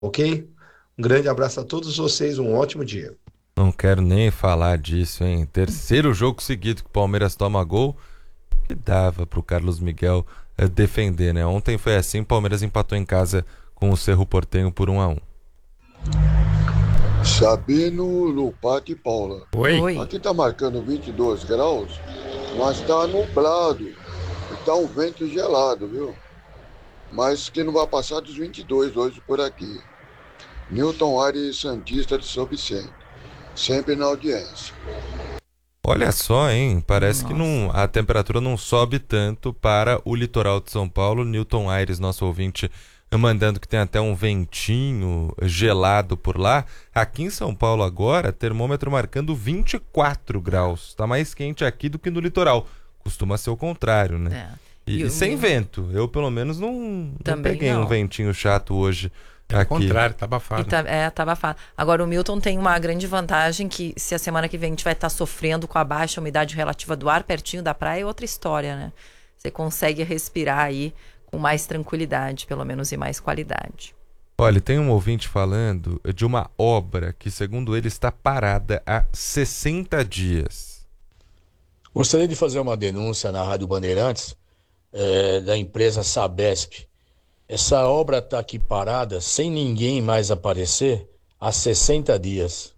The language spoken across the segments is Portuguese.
ok? Um grande abraço a todos vocês, um ótimo dia. Não quero nem falar disso, hein? Terceiro jogo seguido que o Palmeiras toma gol, que dava pro Carlos Miguel defender, né? Ontem foi assim, o Palmeiras empatou em casa com o Cerro Porteño por 1-1. Sabino, Lupac e Paula. Oi. Aqui tá marcando 22 graus, mas tá nublado. E tá um vento gelado, viu? Mas que não vai passar dos 22 hoje por aqui. Newton Aires Santista de São Vicente. Sempre na audiência. Olha só, hein? Parece que a temperatura não sobe tanto para o litoral de São Paulo. Newton Aires, nosso ouvinte, mandando que tem até um ventinho gelado por lá. Aqui em São Paulo agora, termômetro marcando 24 graus. Tá mais quente aqui do que no litoral. Costuma ser o contrário, né? E sem vento. Eu, pelo menos, não peguei um ventinho chato hoje. Ao contrário, tá abafado. Tá abafado. Agora, o Milton tem uma grande vantagem que se a semana que vem a gente vai estar sofrendo com a baixa umidade relativa do ar pertinho da praia, é outra história, né? Você consegue respirar aí com mais tranquilidade, pelo menos, e mais qualidade. Olha, tem um ouvinte falando de uma obra que, segundo ele, está parada há 60 dias. Gostaria de fazer uma denúncia na Rádio Bandeirantes da empresa Sabesp. Essa obra está aqui parada, sem ninguém mais aparecer, há 60 dias.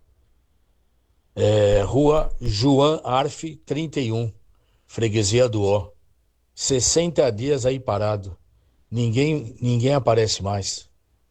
Rua João Arf 31, Freguesia do Ó. 60 dias aí parado. Ninguém aparece mais.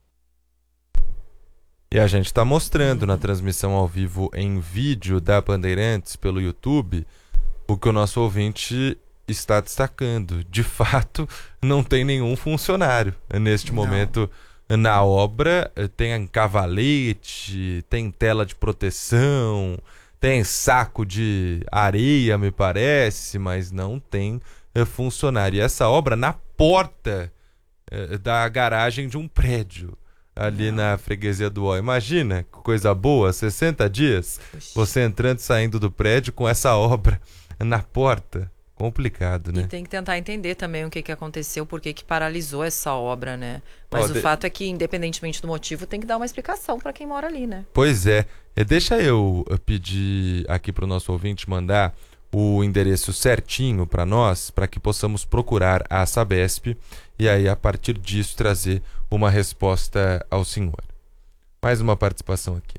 E a gente está mostrando na transmissão ao vivo em vídeo da Bandeirantes pelo YouTube o que o nosso ouvinte está destacando. De fato, não tem nenhum funcionário neste momento na obra. Tem cavalete, tem tela de proteção, tem saco de areia, me parece, mas não tem funcionário. E essa obra na porta da garagem de um prédio ali na Freguesia do Ó. Imagina, que coisa boa, 60 dias, você entrando e saindo do prédio com essa obra na porta. Complicado, né? E tem que tentar entender também o que aconteceu, por que paralisou essa obra, né? Mas o fato é que, independentemente do motivo, tem que dar uma explicação para quem mora ali, né? Pois é. Deixa eu pedir aqui para o nosso ouvinte mandar o endereço certinho para nós, para que possamos procurar a Sabesp e aí, a partir disso, trazer uma resposta ao senhor. Mais uma participação aqui.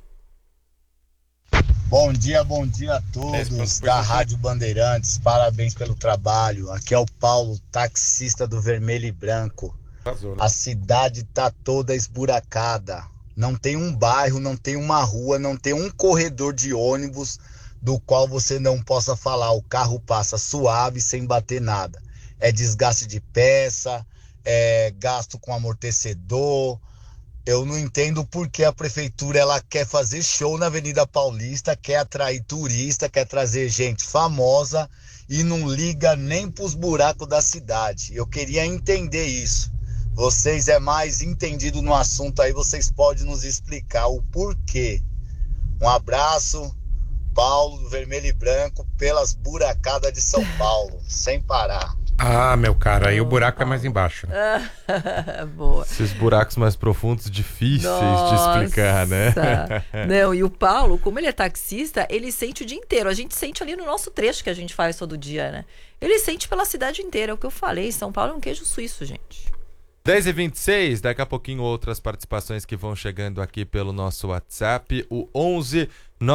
Bom dia a todos da Rádio Bandeirantes, parabéns pelo trabalho. Aqui é o Paulo, taxista do Vermelho e Branco. A cidade tá toda esburacada, não tem um bairro, não tem uma rua, não tem um corredor de ônibus do qual você não possa falar, o carro passa suave, sem bater nada. É desgaste de peça, é gasto com amortecedor. Eu não entendo por que a prefeitura ela quer fazer show na Avenida Paulista, quer atrair turista, quer trazer gente famosa e não liga nem pros buracos da cidade. Eu queria entender isso. Vocês é mais entendido no assunto aí, vocês podem nos explicar o porquê. Um abraço, Paulo do Vermelho e Branco, pelas buracadas de São Paulo, sem parar. Ah, meu cara, aí o buraco é mais embaixo, né? Boa. Esses buracos mais profundos, difíceis de explicar, né? Não, e o Paulo, como ele é taxista, ele sente o dia inteiro. A gente sente ali no nosso trecho que a gente faz todo dia, né? Ele sente pela cidade inteira, é o que eu falei. São Paulo é um queijo suíço, gente. 10h26, daqui a pouquinho outras participações que vão chegando aqui pelo nosso WhatsApp, o 11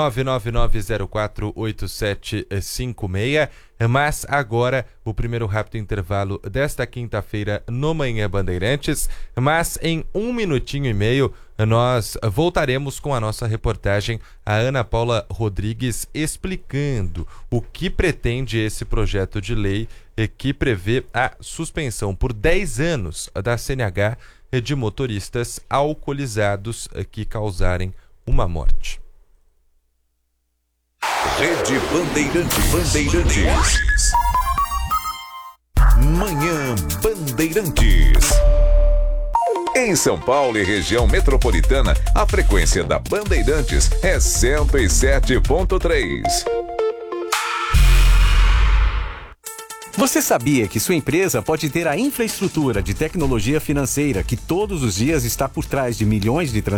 999048756. Mas agora o primeiro rápido intervalo desta quinta-feira no Manhã Bandeirantes. Mas em 1 minutinho e meio nós voltaremos com a nossa reportagem, a Ana Paula Rodrigues, explicando o que pretende esse projeto de lei que prevê a suspensão por 10 anos da CNH de motoristas alcoolizados que causarem uma morte. Rede Bandeirantes. Manhã Bandeirantes. Em São Paulo e região metropolitana, a frequência da Bandeirantes é 107.3. Você sabia que sua empresa pode ter a infraestrutura de tecnologia financeira que todos os dias está por trás de milhões de transações?